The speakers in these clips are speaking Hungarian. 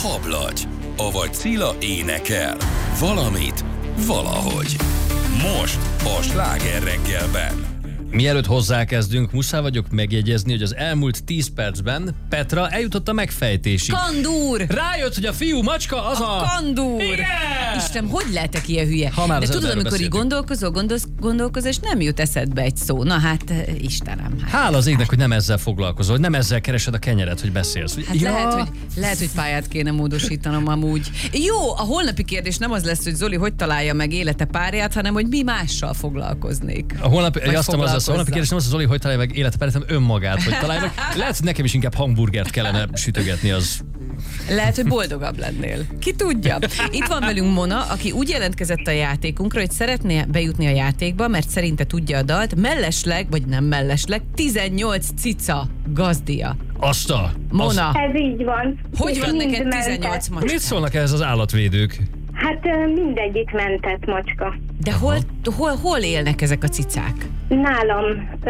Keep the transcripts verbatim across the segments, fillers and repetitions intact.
Hablagy, avagy Cilla énekel. Valamit, valahogy. Most a Sláger reggelben. Mielőtt hozzákezdünk, muszáj vagyok megjegyezni, hogy az elmúlt tíz percben Petra eljutott a megfejtésig. Kandúr! Rájött, hogy a fiú macska az a... A kandúr! Igen! Istenem, hogy lehetek ilyen hülye? Ha már de az tudod, emberről amikor így beszéltünk. gondolkozol, gondolsz, gondolkozol, és nem jut eszedbe egy szó. Na hát, Istenem. Hát, Hála az égnek, hogy nem ezzel foglalkozol, hogy nem ezzel keresed a kenyeret, hogy beszélsz. hát ja. lehet, hogy, lehet, hogy pályát kéne módosítanom amúgy. Jó, a holnapi kérdés nem az lesz, hogy Zoli hogy találja meg élete párját, hanem hogy mi mással foglalkoznék. A holnapi, Vagy azt nem az lesz, a holnapi foglalkozzak. kérdés nem az, hogy Zoli hogy találja meg életet, hanem önmagát, hogy találja meg. Lehet, hogy nekem is inkább hamburgert kellene sütögetni, az... Lehet, hogy boldogabb lennél. Ki tudja? Itt van velünk Mona, aki úgy jelentkezett a játékunkra, hogy szeretné bejutni a játékba, mert szerinte tudja a dalt, mellesleg, vagy nem mellesleg, tizennyolc cica gazdia. Azt a... Mona, Ez így van. hogy És van mind neked mentett. tizennyolc Mit macska? szólnak ehhez az állatvédők? Hát ö, mindegyik mentett macska. De hol, hol, hol élnek ezek a cicák? Nálam ö,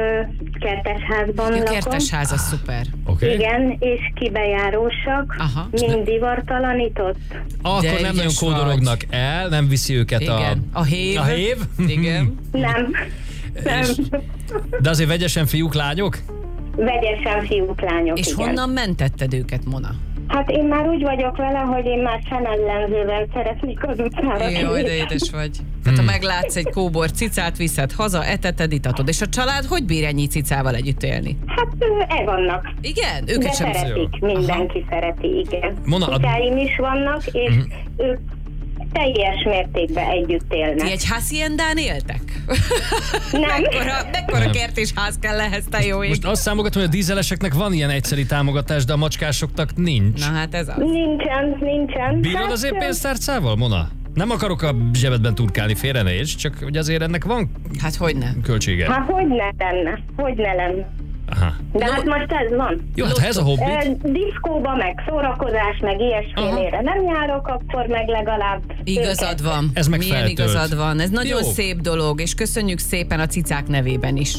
kertesházban A lakom. kertesház, az szuper. Oké? Okay? Igen, és kibejárósak, Aha. mind divartalanított. Akkor De nem nagyon ügyes kódolognak el, nem viszi őket a... Igen. A hév. A hév? Igen. Nem, nem. De azért vegyesen fiúk, lányok? Vegyesen fiúk, lányok, És igen. honnan mentetted őket, Mona? Hát én már úgy vagyok vele, hogy én már szemellenzővel szeretnék az utcára Jaj, de kilépni. édes vagy. Hát ha meglátsz egy kóbor cicát, viszed haza, eteted, itatod. És a család hogy bír ennyi cicával együtt élni? Hát ö, e vannak. Igen? De Őket sem... szeretik, mindenki szereti, igen. Mona, a- Kutyáim is vannak, és Mhm. ők teljes mértékben együtt élnek. Ti egy haciendán éltek? Nem. Mekkora, mekkora Nem. kertésház kell ehhez, te jó ég? Most azt számogatom, hogy a dízeleseknek van ilyen egyszeri támogatás, de a macskásoknak nincs. Na hát ez az. Nincsen, nincsen. Bírod Hát, az én ö, pénztárcával, Mona? Nem akarok a zsebedben turkálni, félre ne érts, csak hogy azért ennek van Hát hogy ne? költsége. Hát hogy ne lenne, hogy ne lenne. Aha. De hát most ez van. Jó, hát ha ez a hobbi, Ö, Diszkóba, meg szórakozás, meg ilyesfélére nem járok, akkor meg legalább... Igazad őket- van. Ez meg Milyen feltölt. igazad van. Ez nagyon Jó. szép dolog, és köszönjük szépen a cicák nevében is.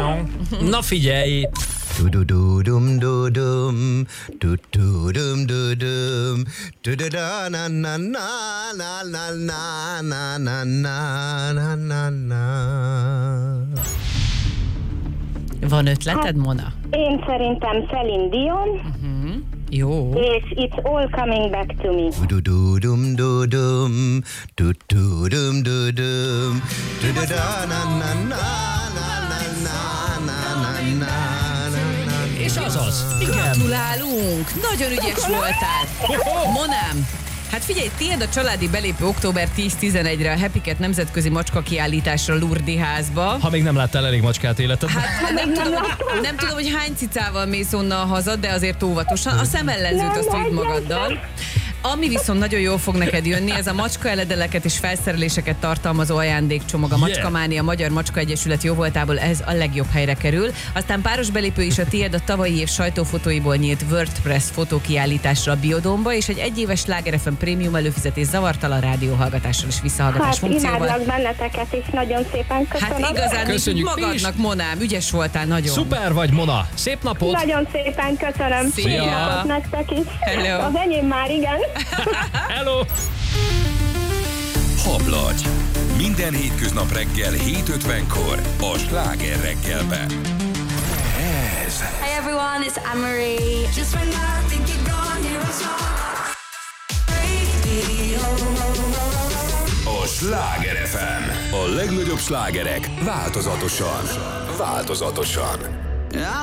na figyelj! Du-du-du-dum du-dum, du-du-dum du-dum, du-du-da-na-na-na-na-na-na-na-na-na. Van ötleted, Mona? Én szerintem Celine Dion, Jó. és It's All Coming Back to Me. Du-du-dum du-dum, du-du-dum du-dum, du-du-da-na-na-na-na-na-na-na-na-na. És azaz! Igen! Gratulálunk! Nagyon ügyes voltál! Monám, hát figyelj, tiéd a családi belépő október tíz-tizenegyre a Happy Cat nemzetközi macska kiállításra Lurdi házba. Ha még nem láttál elég macskát életedben. Hát nem tudom, nem tudom, hogy hány cicával mész onnan haza, de azért óvatosan. A szemellenzőt azt vidd magaddal. Ami viszont nagyon jól fog neked jönni, ez a macska eledeleket és felszereléseket tartalmazó ajándékcsomag. A Yeah. Macskamánia Magyar Macska Egyesület jóvoltából ez a legjobb helyre kerül. Aztán páros belépő is a tiéd a tavalyi év sajtófotóiból nyílt WordPress fotókiállításra a Biodomba, és egy egyéves Sláger ef em prémium előfizetés zavartalan rádióhallgatással és visszahallgatás Hát funkcióval. imádlak benneteket is, nagyon szépen köszönöm. Hát igazán Köszönjük így mi is. magadnak, Monám, ügyes voltál nagyon. Szuper vagy, Mona! Szép napot! Nagyon szépen köszönöm. Szia. Szép napot nektek is. Hello. Az enyém már, igen. Hello! Hablagy. Minden hétköznap reggel hét ötvenkor a Sláger reggelben. Ez Hey everyone, it's Anne-Marie. Just when I think you're gone, you're a a Sláger ef em. A legnagyobb slágerek változatosan. Változatosan.